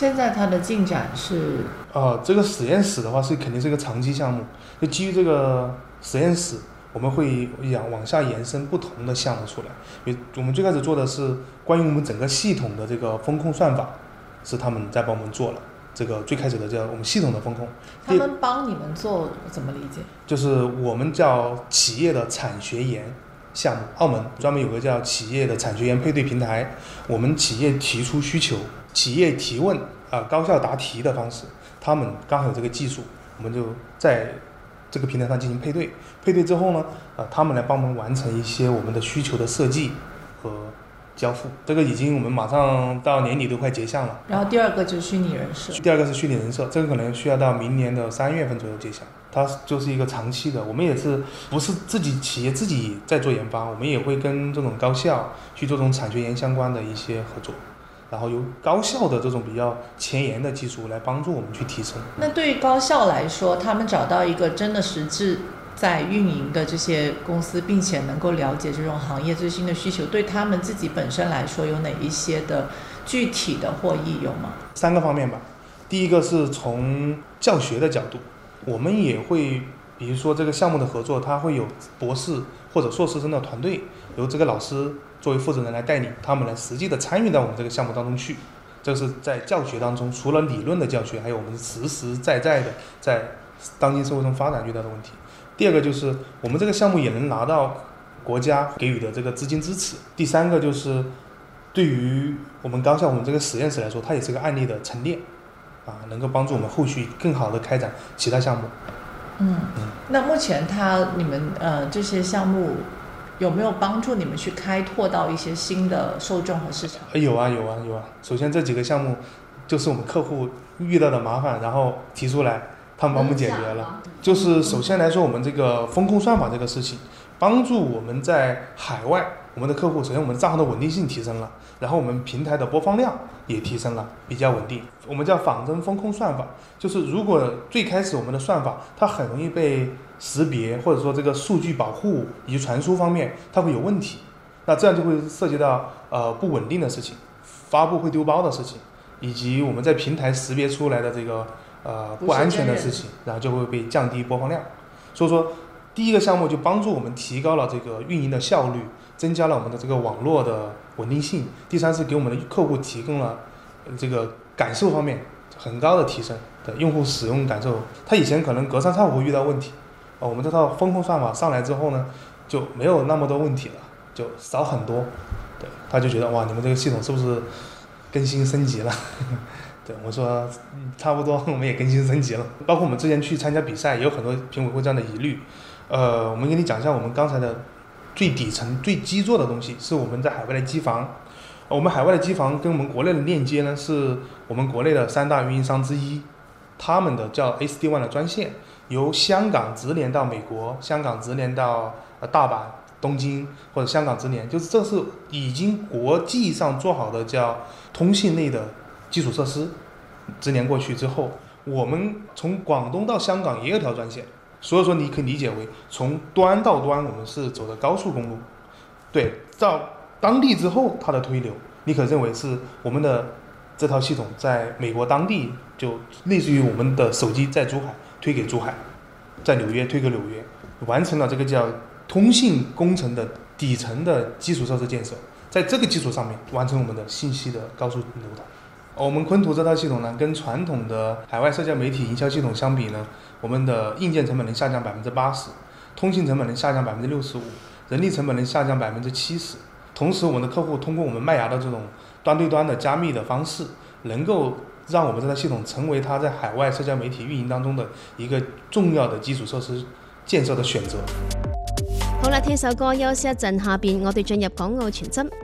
现在它的进展是这个实验室的话是肯定是一个长期项目，就基于这个实验室，我们会往下延伸不同的项目出来。因为我们最开始做的是关于我们整个系统的这个风控算法，是他们在帮我们做了。这个最开始的叫我们系统的风控， 他们帮你们做怎么理解？ 就是我们叫企业的产学研项目，澳门专门有个叫企业的产学研配对平台，我们企业提出需求，企业提问高效答题的方式，他们刚好有这个技术，我们就在这个平台上进行配对，配对之后呢，他们来帮忙完成一些我们的需求的设计和交付，这个已经我们马上到年底都快结项了。 然后第二个就是虚拟人设， 第二个是虚拟人设，这个可能需要到明年的3月份左右结项。它就是一个长期的，我们也是不是自己企业自己在做研发，我们也会跟这种高校去做这种产学研相关的一些合作，然后由高校的这种比较前沿的技术来帮助我们去提升。 那对于高校来说，他们找到一个真的实质在运营的这些公司，并且能够了解这种行业最新的需求，对他们自己本身来说有哪一些的具体的获益有吗 ？3个方面吧。第一个是从教学的角度，我们也会比如说这个项目的合作，它会有博士或者硕士生的团队，由这个老师作为负责人来带领他们来实际的参与到我们这个项目当中去。这是在教学当中，除了理论的教学，还有我们实实在在的在当今社会中发展遇到的问题。第二个就是我们这个项目也能拿到国家给予的这个资金支持。第三个就是对于我们高校我们这个实验室来说，它也是个案例的沉淀能够帮助我们后续更好的开展其他项目。 那目前你们这些项目有没有帮助你们去开拓到一些新的受众和市场？ 有啊。首先这几个项目就是我们客户遇到的麻烦，然后提出来他们帮我们解决了。就是首先来说，我们这个风控算法这个事情，帮助我们在海外，我们的客户首先我们的账号的稳定性提升了，然后我们平台的播放量也提升了，比较稳定。我们叫仿真风控算法，就是如果最开始我们的算法它很容易被识别，或者说这个数据保护以及传输方面它会有问题，那这样就会涉及到不稳定的事情，发布会丢包的事情，以及我们在平台识别出来的这个不安全的事情，然后就会被降低播放量。所以说第一个项目就帮助我们提高了这个运营的效率，增加了我们的这个网络的稳定性。第三是给我们的客户提供了这个感受方面很高的提升的用户使用感受。他以前可能隔三差五会遇到问题，我们这套风控算法上来之后呢，就没有那么多问题了，就少很多。对，他就觉得哇，你们这个系统是不是更新升级了？对，我说差不多，我们也更新升级了。包括我们之前去参加比赛，也有很多评委会这样的疑虑。我们给你讲一下我们刚才的最底层、最基座的东西，是我们在海外的机房。我们海外的机房跟我们国内的链接呢，是我们国内的3大运营商之一，他们的叫 SD1 的专线，由香港直连到美国，香港直连到大阪、东京，或者香港直连，就是这是已经国际上做好的叫通信类的基础设施。直连过去之后，我们从广东到香港也有条专线，所以说你可以理解为从端到端我们是走的高速公路。对，到当地之后它的推流，你可认为是我们的这套系统在美国当地，就类似于我们的手机在珠海推给珠海，在纽约推给纽约，完成了这个叫通信工程的底层的基础设施建设，在这个基础上面完成我们的信息的高速流通。我们昆图这套系统呢，跟传统的海外社交媒体营销系统相比呢，我们的硬件成本能下降80%，通信成本能下降65%，人力成本能下降70%。同时，我们的客户通过我们麦芽的这种端对端的加密的方式，能够让我们这套系统成为它在海外社交媒体运营当中的一个重要的基础设施建设的選擇。 好啦，聽首歌休息一陣，下邊我哋進入港澳傳真。